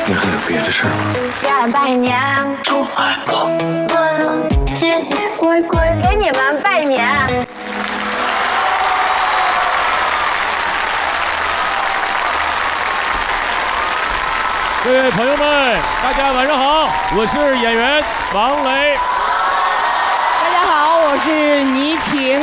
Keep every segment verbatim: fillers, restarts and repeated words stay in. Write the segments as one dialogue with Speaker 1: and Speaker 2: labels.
Speaker 1: 你还有别的事吗？
Speaker 2: 要拜年，
Speaker 1: 祝爱我。
Speaker 2: 谢谢，乖乖，给你们拜年。
Speaker 3: 各位朋友们，大家晚上好，我是演员王雷。
Speaker 4: 大家好，我是倪萍。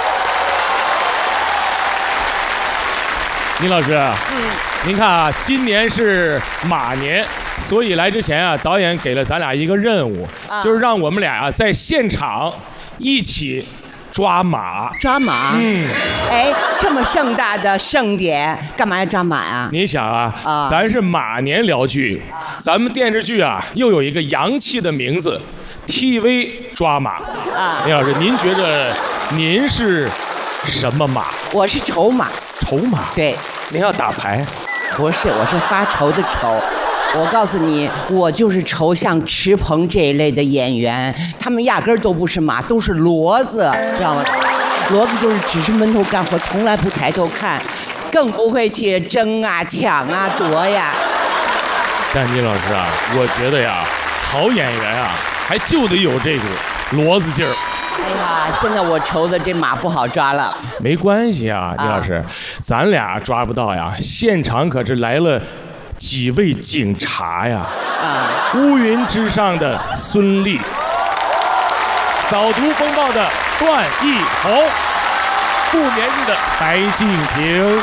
Speaker 3: 倪老师，嗯，您看啊，今年是马年，所以来之前啊，导演给了咱俩一个任务，啊、就是让我们俩啊在现场一起抓马。
Speaker 4: 抓马？嗯，哎，这么盛大的盛典，干嘛要抓马呀？
Speaker 3: 你想啊，啊咱是马年聊剧，咱们电视剧啊又有一个洋气的名字 ，T V 抓马。啊，倪老师，您觉得您是什么马？
Speaker 4: 我是筹马。
Speaker 3: 筹马？
Speaker 4: 对。
Speaker 3: 您要打牌？
Speaker 4: 不是，我是发愁的愁。我告诉你，我就是愁像池鹏这一类的演员，他们压根儿都不是马，都是骡子，知道吗？骡子就是只是闷头干活，从来不抬头看，更不会去争啊、抢啊、夺呀。
Speaker 3: 但倪老师啊，我觉得呀，好演员啊，还就得有这股骡子劲儿。
Speaker 4: 哎呀，现在我愁的这马不好抓了。
Speaker 3: 没关系啊，倪老师，啊、咱俩抓不到呀，现场可是来了几位警察呀。啊，乌云之上的孙俪，扫毒风暴的段奕宏，不眠日的白敬亭。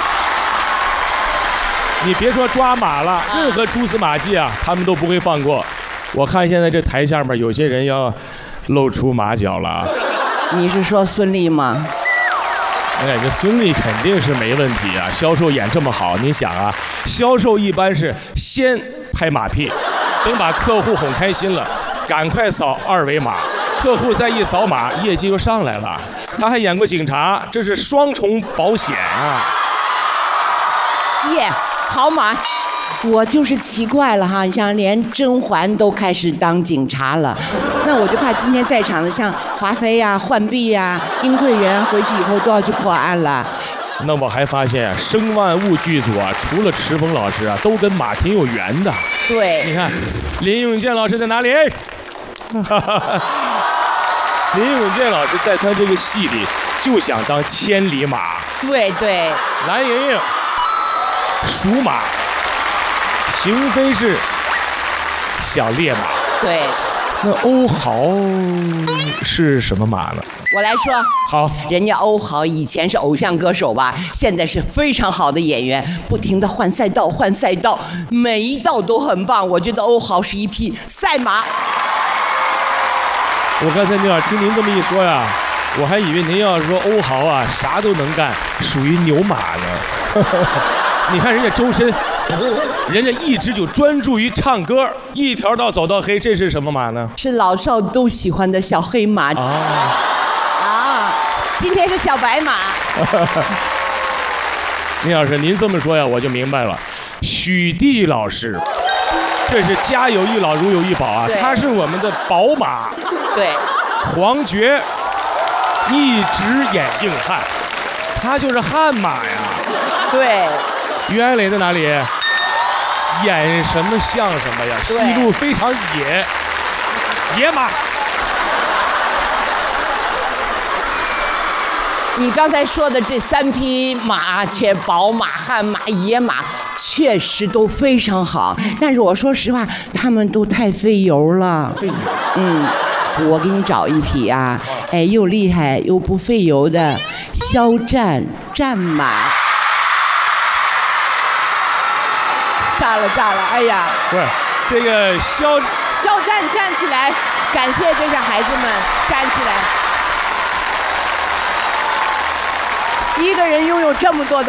Speaker 3: 你别说抓马了，啊、任何蛛丝马迹啊，他们都不会放过。我看现在这台下面有些人要露出马脚了。
Speaker 4: 你是说孙俪吗？
Speaker 3: 哎，这孙俪肯定是没问题啊！销售演这么好，你想啊，销售一般是先拍马屁，等把客户哄开心了，赶快扫二维码，客户再一扫码，业绩就上来了。他还演过警察，这是双重保险啊！
Speaker 4: 耶，好马！我就是奇怪了哈，你像连甄嬛都开始当警察了，那我就怕今天在场的像华妃呀、浣碧呀、殷贵人回去以后都要去破案了。
Speaker 3: 那我还发现《生万物》剧组啊，除了池鹏老师啊，都跟马挺有缘的。
Speaker 4: 对，
Speaker 3: 你看林永健老师在哪里？林永健老师在他这个戏里就想当千里马。
Speaker 4: 对对，
Speaker 3: 蓝盈莹属马。邢飞是小烈马，
Speaker 4: 对。
Speaker 3: 那欧豪是什么马呢？
Speaker 4: 我来说，
Speaker 3: 好，
Speaker 4: 人家欧豪以前是偶像歌手吧，现在是非常好的演员，不停地换赛道，换赛道，每一道都很棒。我觉得欧豪是一匹赛马。
Speaker 3: 我刚才那听您这么一说呀，我还以为您要说欧豪啊，啥都能干，属于牛马呢。你看人家周深。人家一直就专注于唱歌，一条道走到黑，这是什么马呢？
Speaker 4: 是老少都喜欢的小黑马啊！啊，今天是小白马。
Speaker 3: 倪老师，您这么说呀，我就明白了。许娣老师，这是家有一老如有一宝啊，他是我们的宝马。
Speaker 4: 对。
Speaker 3: 黄觉一直演硬汉，他就是悍马呀。
Speaker 4: 对。
Speaker 3: 于爱磊在哪里？演什么像什么呀，戏路非常野，野马。
Speaker 4: 你刚才说的这三匹马，这宝马、悍马、野马，确实都非常好。但是我说实话，他们都太费油了。
Speaker 3: 费油。
Speaker 4: 嗯，我给你找一匹啊，哎，又厉害又不费油的肖战战马。炸了炸了！哎呀，
Speaker 3: 不是这个肖
Speaker 4: 肖战站起来，感谢这些孩子们站起来。一个人拥有这么多的